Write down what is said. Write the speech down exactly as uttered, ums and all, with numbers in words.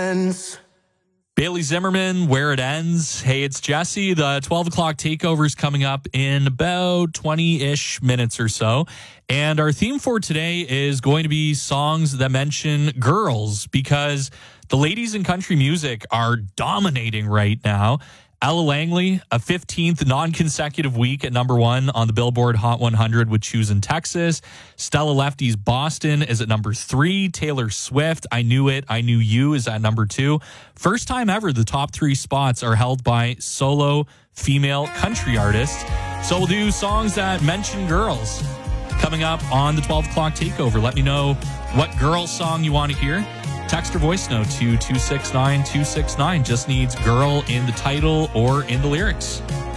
ends. Bailey Zimmerman, Where It Ends. Hey, it's Jesse. The twelve o'clock takeover is coming up in about twenty-ish minutes or so. And our theme for today is going to be songs that mention girls, because the ladies in country music are dominating right now. Ella Langley, a fifteenth non-consecutive week at number one on the Billboard Hot one hundred with Choosing Texas. Stella Lefty's Boston is at number three. Taylor Swift, I Knew It, I Knew You is at number two. First time ever, the top three spots are held by solo female country artists. So we'll do songs that mention girls coming up on the twelve o'clock takeover. Let me know what girl song you want to hear. Text or voice note to two six nine two six nine. Just needs girl in the title or in the lyrics.